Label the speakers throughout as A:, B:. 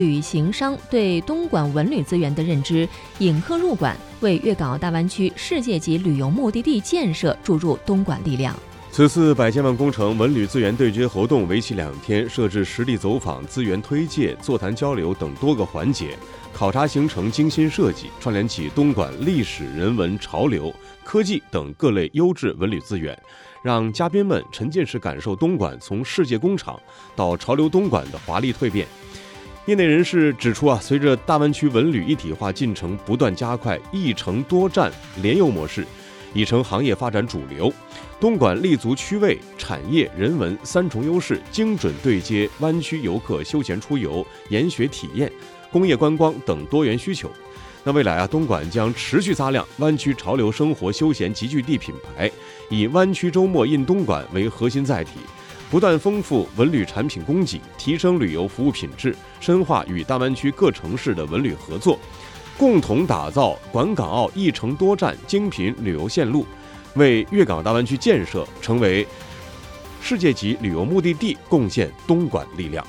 A: 旅行商对东莞文旅资源的认知，引客入馆，为粤港澳大湾区世界级旅游目的地建设注入东莞力量。
B: 此次百千万工程文旅资源对接活动为期2天，设置实地走访、资源推介、座谈交流等多个环节，考察行程精心设计，串联起东莞历史、人文、潮流、科技等各类优质文旅资源，让嘉宾们沉浸式感受东莞从世界工厂到潮流东莞的华丽蜕变。业内人士指出随着大湾区文旅一体化进程不断加快，一城多站联游模式已成行业发展主流。东莞立足区位、产业、人文3重优势，精准对接湾区游客休闲出游、研学体验、工业观光等多元需求。那未来东莞将持续擦亮湾区潮流生活休闲集聚地品牌，以湾区周末印东莞为核心载体，不断丰富文旅产品供给，提升旅游服务品质，深化与大湾区各城市的文旅合作，共同打造莞港澳一城多站精品旅游线路，为粤港大湾区建设成为世界级旅游目的地贡献东莞力量。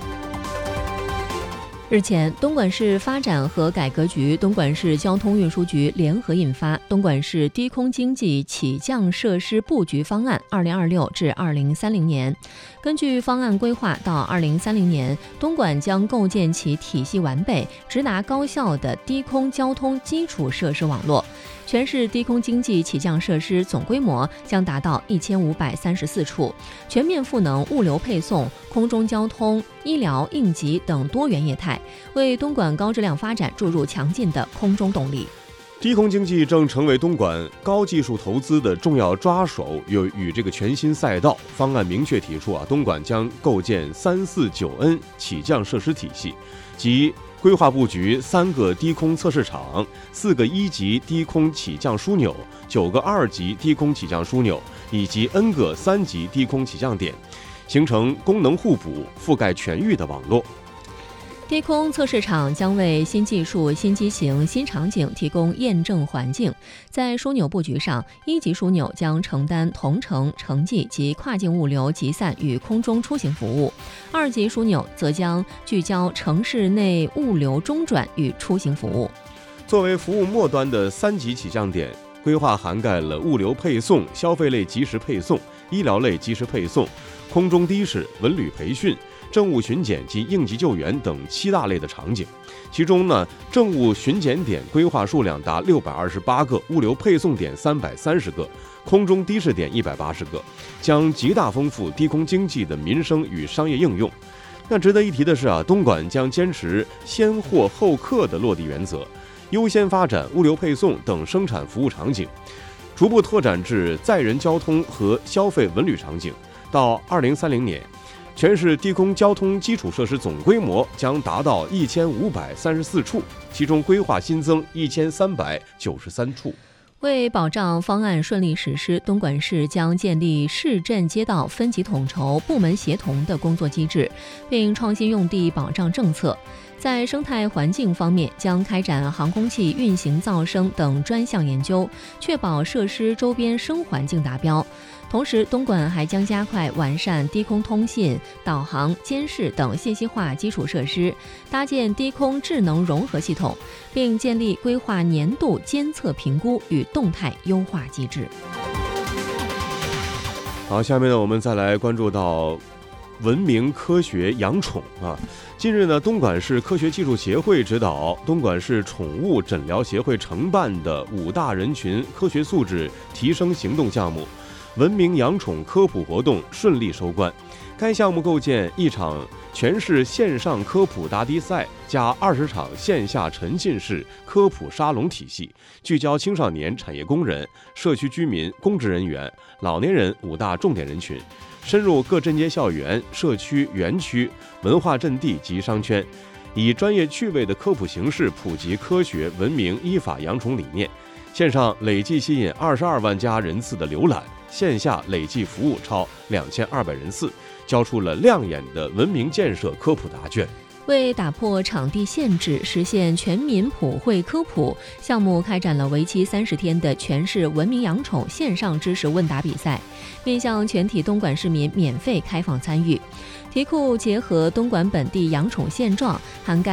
A: 日前，东莞市发展和改革局、东莞市交通运输局联合印发《东莞市低空经济起降设施布局方案 （2026 至2030年）》。根据方案规划，到2030年，东莞将构建起体系完备、直达高效的低空交通基础设施网络。全市低空经济起降设施总规模将达到1534处，全面赋能物流配送、空中交通、医疗、应急等多元业态，为东莞高质量发展注入强劲的空中动力。
B: 低空经济正成为东莞高技术投资的重要抓手与这个全新赛道。方案明确提出东莞将构建349N 起降设施体系，即规划布局3个低空测试场、4个1级低空起降枢纽、9个2级低空起降枢纽以及 N 个3级低空起降点，形成功能互补、覆盖全域的网络。
A: 低空测试场将为新技术、新机型、新场景提供验证环境。在枢纽布局上，1级枢纽将承担同城、城际及跨境物流集散与空中出行服务；2级枢纽则将聚焦城市内物流中转与出行服务。
B: 作为服务末端的3级起降点，规划涵盖了物流配送、消费类即时配送、医疗类即时配送、空中的士、文旅培训、政务巡检及应急救援等7大类的场景。其中政务巡检点规划数量达628个，物流配送点330个，空中的士点180个，将极大丰富低空经济的民生与商业应用。那值得一提的是东莞将坚持先货后客的落地原则，优先发展物流配送等生产服务场景，逐步拓展至载人交通和消费文旅场景。到2030年，全市低空交通基础设施总规模将达到1534处，其中规划新增1393处。
A: 为保障方案顺利实施，东莞市将建立市镇街道分级统筹、部门协同的工作机制，并创新用地保障政策。在生态环境方面，将开展航空器运行噪声等专项研究，确保设施周边声环境达标。同时，东莞还将加快完善低空通信、导航、监视等信息化基础设施，搭建低空智能融合系统，并建立规划年度监测评估与动态优化机制。
B: 好，下面我们再来关注到文明科学养宠近日东莞市科学技术协会指导东莞市宠物诊疗协会承办的5大人群科学素质提升行动项目文明养宠科普活动顺利收官。该项目构建1场全市线上科普答题赛加20场线下沉浸式科普沙龙体系，聚焦青少年、产业工人、社区居民、公职人员、老年人5大重点人群，深入各镇街校园、社区、园区、文化阵地及商圈，以专业趣味的科普形式普及科学、文明、依法养宠理念。线上累计吸引22万加人次的浏览，线下累计服务超2200人次，交出了亮眼的文明建设科普答卷。
A: 为打破场地限制，实现全民普惠科普，项目开展了为期30天的全市文明养宠线上知识问答比赛，面向全体东莞市民免费开放参与。题库结合东莞本地养宠现状，涵盖